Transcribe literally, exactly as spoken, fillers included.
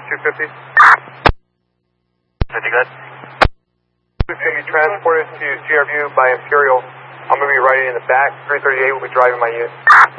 two fifty. fifty, good. It's going to be transported to C R V by Imperial. I'm going to be riding in the back. three thirty-eight will be driving my unit.